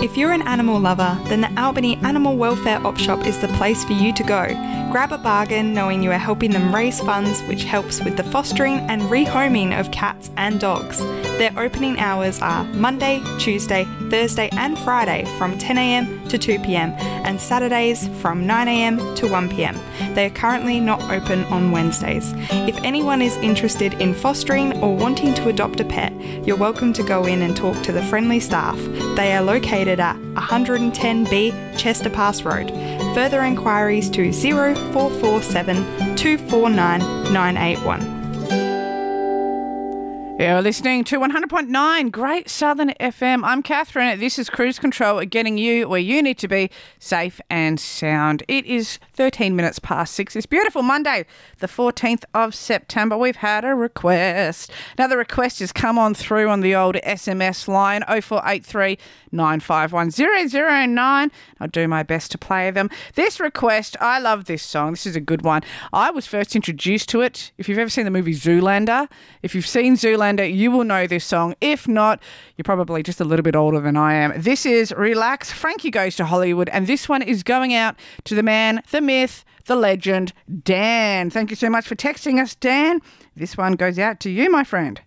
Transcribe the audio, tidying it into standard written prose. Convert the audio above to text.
If you're an animal lover, then the Albany Animal Welfare Op Shop is the place for you to go. Grab a bargain knowing you are helping them raise funds, which helps with the fostering and rehoming of cats and dogs. Their opening hours are Monday, Tuesday, Thursday and Friday from 10am to 2pm and Saturdays from 9am to 1pm. They are currently not open on Wednesdays. If anyone is interested in fostering or wanting to adopt a pet, you're welcome to go in and talk to the friendly staff. They are located at 110B Chester Pass Road. Further inquiries to 0447 249 981. You're listening to 100.9 Great Southern FM. I'm Catherine. This is Cruise Control, getting you where you need to be, safe and sound. It is 13 minutes past 6. It's beautiful Monday, the 14th of September. We've had a request. Now, the request has come on through on the old SMS line, 0483 951 009. I'll do my best to play them. This request, I love this song. This is a good one. I was first introduced to it. If you've ever seen the movie Zoolander, if you've seen Zoolander, you will know this song. If not, you're probably just a little bit older than I am. This is Relax, Frankie Goes to Hollywood, and this one is going out to the man, the myth, the legend, Dan. Thank you so much for texting us, Dan. This one goes out to you, my friend.